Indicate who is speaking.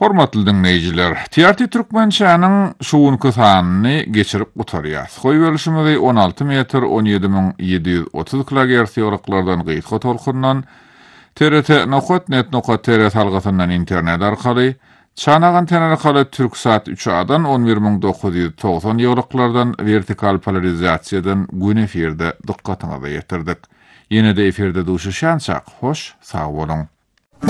Speaker 1: Hormatly dinleyijiler, TRT Türkmençanyň şuwunky sanyny geçirip gutarýar. Goý bölüşimizi 16 metr 17730 kHz ýoraklardan gyýtga tolkundan TRT.net.tr salgasyndan internet arkaly Çanagan tenarkaly Türksat 3-dan 11990 ýoraklardan vertikal polarizasiýadan gün efirde dykkatyňyza ýetirdik. Ýene-de efirde duşuşançak, hoş, sag bolun.